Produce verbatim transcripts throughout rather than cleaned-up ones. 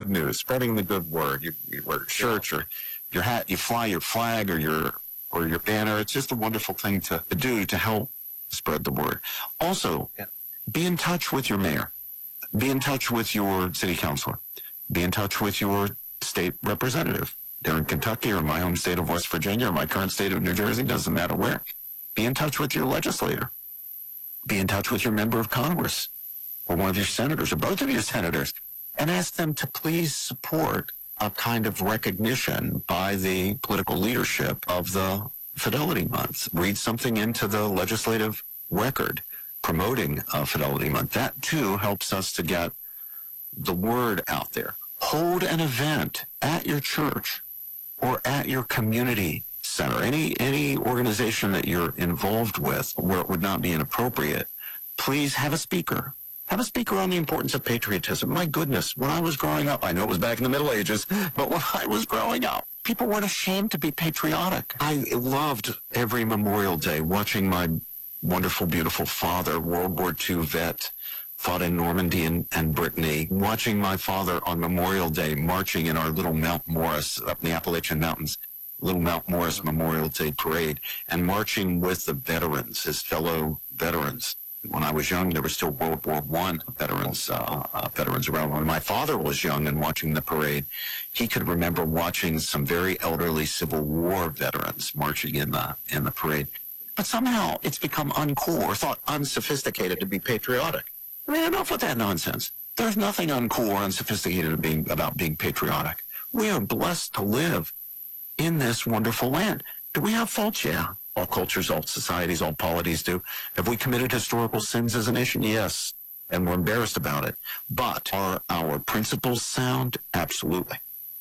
good news, spreading the good word. You, you wear a shirt, your, your hat, you fly your flag or your or your banner. It's just a wonderful thing to, to do to help spread the word. Also, yeah. be in touch with your mayor. Be in touch with your city councilor. Be in touch with your state representative. They're in Kentucky or my home state of West Virginia or my current state of New Jersey, doesn't matter where. Be in touch with your legislator. Be in touch with your member of Congress or one of your senators or both of your senators and ask them to please support a kind of recognition by the political leadership of the Fidelity Month. Read something into the legislative record promoting uh, Fidelity Month. That, too, helps us to get the word out there. Hold an event at your church or at your community center, any any organization that you're involved with where it would not be inappropriate. Please have a speaker. Have a speaker on the importance of patriotism. My goodness, when I was growing up, I know it was back in the Middle Ages, but when I was growing up, people weren't ashamed to be patriotic. I loved every Memorial Day watching my wonderful, beautiful father, World War Two vet, fought in Normandy and, and Brittany, watching my father on Memorial Day marching in our little Mount Morris up in the Appalachian Mountains, little Mount Morris Memorial Day parade, and marching with the veterans, his fellow veterans. When I was young, there were still World War One veterans, uh, uh, veterans around. When my father was young and watching the parade, he could remember watching some very elderly Civil War veterans marching in the in the parade. But somehow it's become uncool or thought unsophisticated to be patriotic. I mean, enough with that nonsense. There's nothing uncool or unsophisticated being, about being patriotic. We are blessed to live in this wonderful land. Do we have faults? Yeah. All cultures, all societies, all polities do. Have we committed historical sins as a nation? Yes. And we're embarrassed about it. But are our principles sound? Absolutely.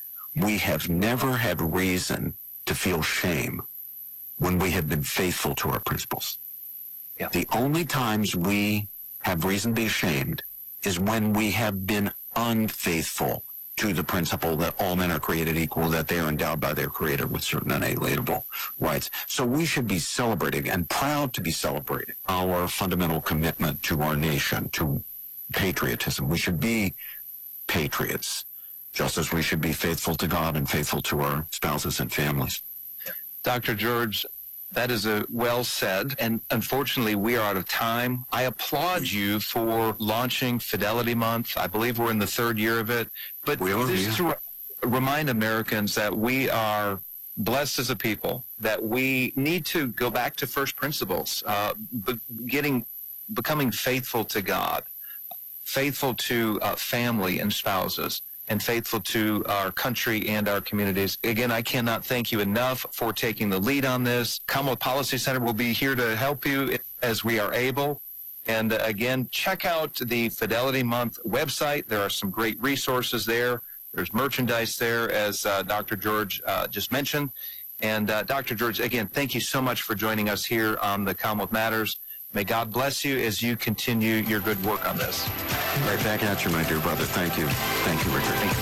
We have never had reason to feel shame when we have been faithful to our principles. Yeah. The only times we have reason to be ashamed is when we have been unfaithful to the principle that all men are created equal, that they are endowed by their Creator with certain unalienable rights. So we should be celebrating and proud to be celebrating our fundamental commitment to our nation, to patriotism. We should be patriots, just as we should be faithful to God and faithful to our spouses and families. Doctor George, that is a well said, and unfortunately we are out of time. I applaud you for launching Fidelity Month. I believe we're in the third year of it. But we are, just yeah. to remind Americans that we are blessed as a people, that we need to go back to first principles, uh, be- getting, becoming faithful to God, faithful to uh, family and spouses, and faithful to our country and our communities. Again, I cannot thank you enough for taking the lead on this. Commonwealth Policy Center will be here to help you as we are able. And uh, again, check out the Fidelity Month website. There are some great resources there. There's merchandise there, as uh, Doctor George uh, just mentioned. And uh, Doctor George, again, thank you so much for joining us here on the Commonwealth Matters. May God bless you as you continue your good work on this. Right back at you, my dear brother. Thank you. Thank you, Richard. Thank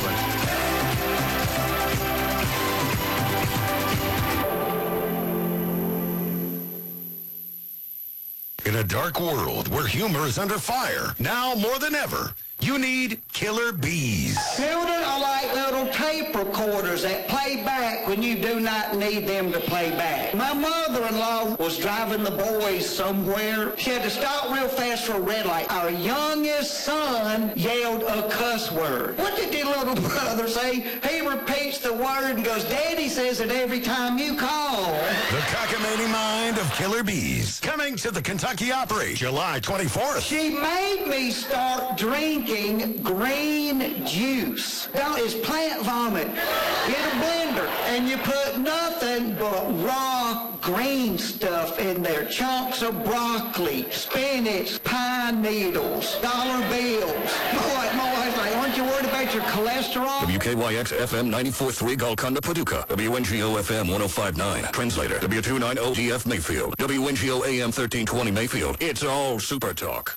you. In a dark world where humor is under fire, now more than ever, you need Killer Bees. Children are like little tape recorders that play back when you do not need them to play back. My mother-in-law was driving the boys somewhere. She had to stop real fast for a red light. Our youngest son yelled a cuss word. What did your little brother say? He repeats the word and goes, Daddy says it every time you call. The cockamamie mind of Killer Bees. Coming to the Kentucky Opry, July twenty-fourth. She made me start drinking green juice. Now it's plant vomit. Get a blender and you put nothing but raw green stuff in there. Chunks of broccoli, spinach, pine needles, dollar bills. Boy, my wife's like, aren't you worried about your cholesterol? W K Y X F M ninety-four point three Golconda, Paducah. W N G O F M one oh five point nine. Translator. W two ninety G F Mayfield. W N G O A M thirteen twenty Mayfield. It's all Super Talk.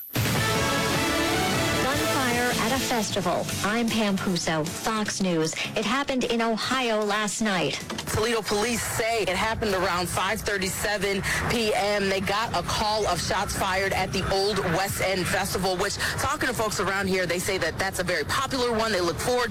At a festival. I'm Pam Puso, Fox News. It happened in Ohio last night. Toledo police say it happened around five thirty-seven p.m. They got a call of shots fired at the Old West End Festival, which, talking to folks around here, they say that that's a very popular one. They look forward